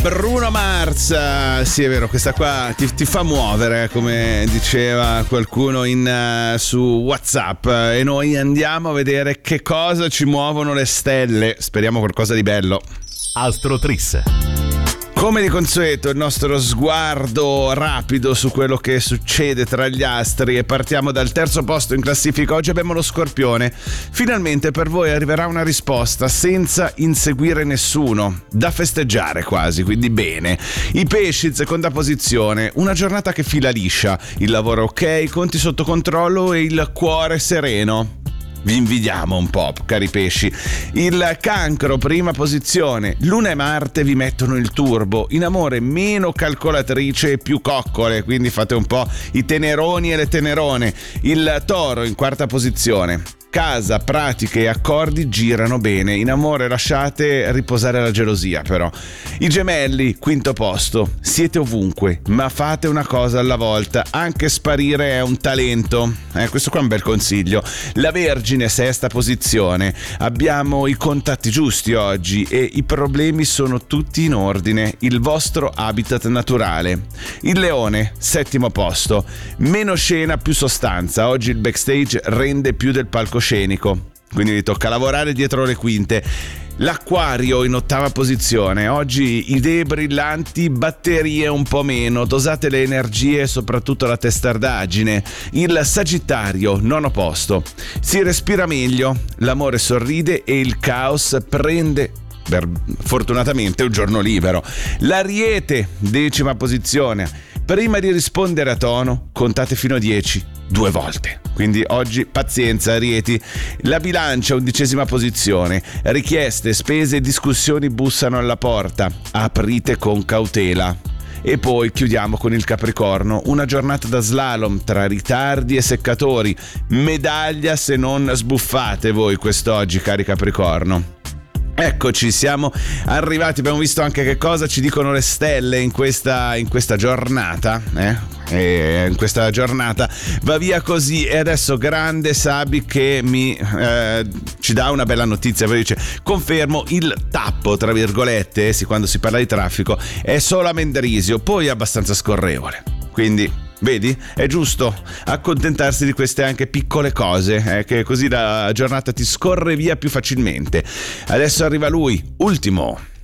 Bruno Mars. Sì, è vero, questa qua ti fa muovere, come diceva qualcuno su WhatsApp, e noi andiamo a vedere che cosa ci muovono le stelle. Speriamo qualcosa di bello. Astrotris. Come di consueto, il nostro sguardo rapido su quello che succede tra gli astri, e partiamo dal terzo posto in classifica. Oggi abbiamo lo Scorpione. Finalmente per voi arriverà una risposta senza inseguire nessuno, da festeggiare quasi, quindi bene. I Pesci, seconda posizione, una giornata che fila liscia, il lavoro ok, conti sotto controllo e il cuore sereno. Vi invidiamo un po', cari pesci. Il Cancro, prima posizione. Luna e Marte vi mettono il turbo. In amore meno calcolatrice e più coccole, quindi fate un po' i teneroni e le tenerone. Il Toro in quarta posizione. Casa, pratiche e accordi girano bene. In amore lasciate riposare la gelosia, però. I Gemelli, quinto posto. Siete ovunque, ma fate una cosa alla volta. Anche sparire è un talento. Questo qua è un bel consiglio. La Vergine, sesta posizione. Abbiamo i contatti giusti oggi e i problemi sono tutti in ordine. Il vostro habitat naturale. Il Leone, settimo posto. Meno scena, più sostanza. Oggi il backstage rende più del palcoscenico, quindi vi tocca lavorare dietro le quinte. L'Acquario in ottava posizione. Oggi idee brillanti, batterie un po' meno, dosate le energie e soprattutto la testardaggine. Il Sagittario, nono posto. Si respira meglio, l'amore sorride e il caos prende fortunatamente un giorno libero. L'Ariete, decima posizione. Prima di rispondere a tono, contate fino a 10, 2 volte. Quindi oggi pazienza, Arieti. La Bilancia, undicesima posizione. Richieste, spese e discussioni bussano alla porta. Aprite con cautela. E poi chiudiamo con il Capricorno, una giornata da slalom tra ritardi e seccatori. Medaglia se non sbuffate voi quest'oggi, cari Capricorno. Eccoci, siamo arrivati, abbiamo visto anche che cosa ci dicono le stelle in questa giornata, E in questa giornata va via così. E adesso grande Sabi che ci dà una bella notizia, dice: confermo, il tappo tra virgolette, quando si parla di traffico, è solo a Mendrisio, poi è abbastanza scorrevole, quindi vedi, è giusto accontentarsi di queste anche piccole cose, che così la giornata ti scorre via più facilmente. Adesso arriva lui, ultimo.